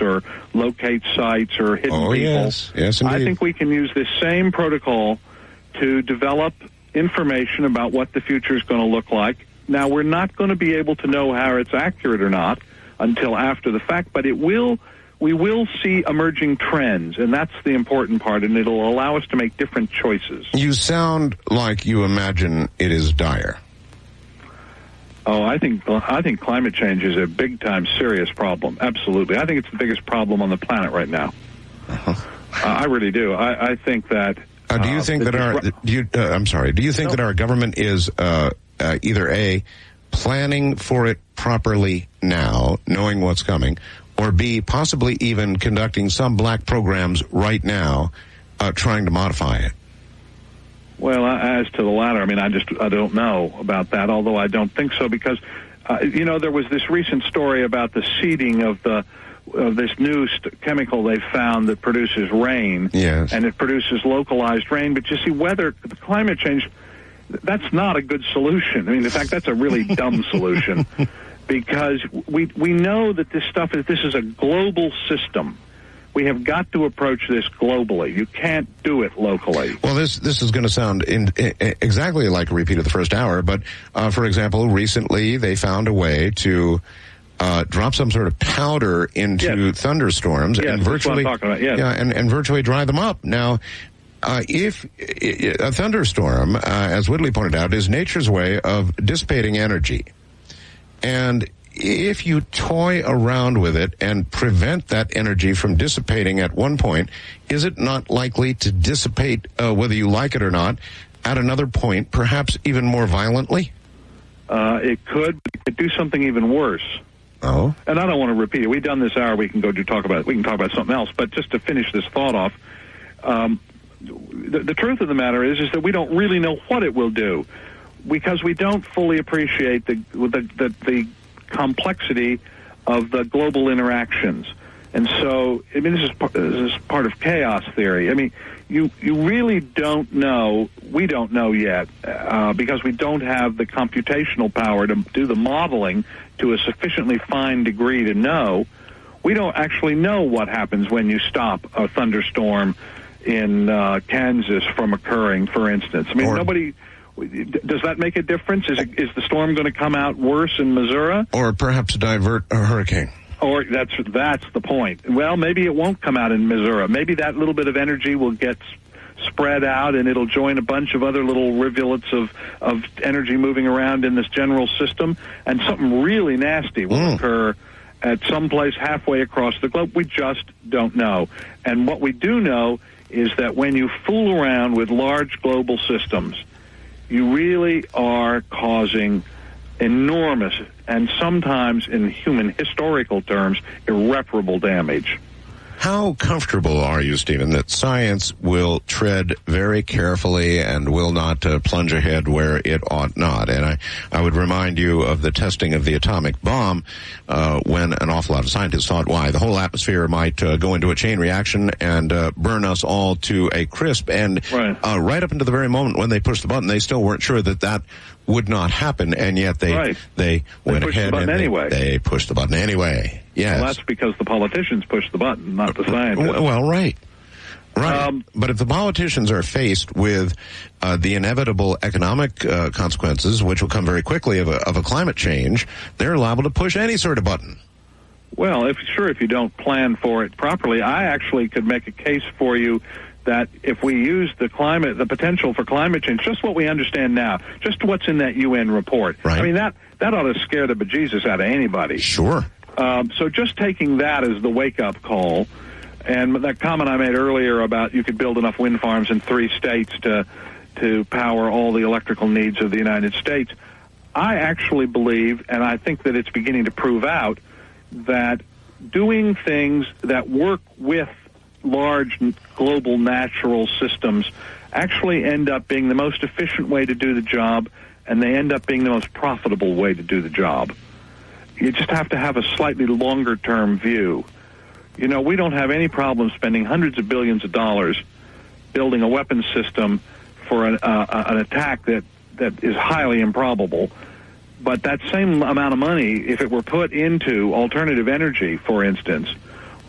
or locate sites or hidden people. Yes, indeed. I think we can use this same protocol to develop information about what the future is going to look like. Now, we're not going to be able to know how it's accurate or not until after the fact, but we will see emerging trends, and that's the important part, and it'll allow us to make different choices. You sound like you imagine it is dire. Oh, I think climate change is a big-time serious problem. Absolutely. I think it's the biggest problem on the planet right now. I really do. I think that... do you think that that our government is either A, planning for it properly now, knowing what's coming, or B, possibly even conducting some black programs right now, trying to modify it? Well, as to the latter, I mean, I don't know about that, although I don't think so, because, there was this recent story about the seeding of this new chemical they found that produces rain. Yes. And it produces localized rain. But you see, climate change, that's not a good solution. I mean, in fact, that's a really dumb solution, because we know that this is a global system. We have got to approach this globally. You can't do it locally. Well, this is going to sound exactly like a repeat of the first hour, but for example, recently they found a way to drop some sort of powder into thunderstorms and virtually, that's what I'm talking about. and virtually dry them up. Now, if a thunderstorm, as Whitley pointed out, is nature's way of dissipating energy, and if you toy around with it and prevent that energy from dissipating at one point, is it not likely to dissipate, whether you like it or not, at another point, perhaps even more violently? It could, but it could do something even worse. Oh. And I don't want to repeat it. We've done this hour. We can talk about something else. But just to finish this thought off, the truth of the matter is that we don't really know what it will do, because we don't fully appreciate the complexity of the global interactions. And so, I mean, this is part of chaos theory. I mean, you really don't know. We don't know yet, because we don't have the computational power to do the modeling to a sufficiently fine degree to know. We don't actually know what happens when you stop a thunderstorm in Kansas from occurring, for instance. I mean, nobody... Does that make a difference? Is the storm going to come out worse in Missouri? Or perhaps divert a hurricane? Or that's the point. Well, maybe it won't come out in Missouri. Maybe that little bit of energy will get spread out, and it'll join a bunch of other little rivulets of energy moving around in this general system, and something really nasty will occur at some place halfway across the globe. We just don't know. And what we do know is that when you fool around with large global systems, you really are causing enormous, and sometimes in human historical terms, irreparable damage. How comfortable are you, Stephen, that science will tread very carefully and will not plunge ahead where it ought not? And I would remind you of the testing of the atomic bomb, when an awful lot of scientists thought, why, the whole atmosphere might go into a chain reaction and burn us all to a crisp. And right up until the very moment when they pushed the button, they still weren't sure that would not happen, and yet they went ahead and they pushed the button anyway. Yes. Well, that's because the politicians pushed the button, not the scientists. Well, right. But if the politicians are faced with the inevitable economic consequences, which will come very quickly of a climate change, they're liable to push any sort of button. Well, if you don't plan for it properly, I actually could make a case for you that if we use the potential for climate change, just what we understand now, just what's in that UN report. Right. I mean, that ought to scare the bejesus out of anybody. Sure. So just taking that as the wake-up call, and that comment I made earlier about you could build enough wind farms in 3 states to power all the electrical needs of the United States, I actually believe, and I think that it's beginning to prove out, that doing things that work with large global natural systems actually end up being the most efficient way to do the job, and they end up being the most profitable way to do the job. You just have to have a slightly longer-term view. You know, we don't have any problem spending hundreds of billions of dollars building a weapons system for an attack that is highly improbable. But that same amount of money, if it were put into alternative energy, for instance,